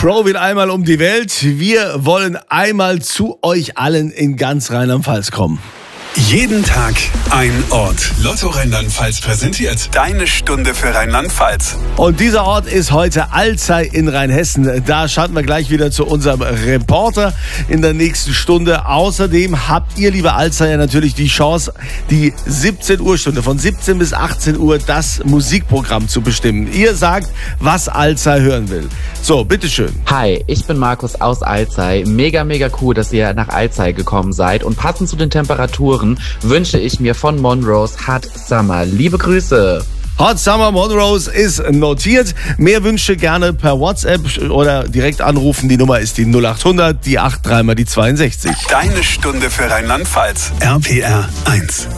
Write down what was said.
Crow will einmal um die Welt. Wir wollen einmal zu euch allen in ganz Rheinland-Pfalz kommen. Jeden Tag ein Ort. Lotto Rheinland-Pfalz präsentiert deine Stunde für Rheinland-Pfalz. Und dieser Ort ist heute Alzey in Rheinhessen. Da schalten wir gleich wieder zu unserem Reporter in der nächsten Stunde. Außerdem habt ihr, liebe Alzeyer, natürlich die Chance, die 17 Uhr Stunde von 17 bis 18 Uhr das Musikprogramm zu bestimmen. Ihr sagt, was Alzey hören will. So, bitteschön. Hi, ich bin Markus aus Alzey. Mega cool, dass ihr nach Alzey gekommen seid. Und passend zu den Temperaturen wünsche ich mir von Monrose Hot Summer. Liebe Grüße. Hot Summer Monrose ist notiert. Mehr Wünsche gerne per WhatsApp oder direkt anrufen. Die Nummer ist die 0800, die 83 mal die 62. Deine Stunde für Rheinland-Pfalz. RPR 1.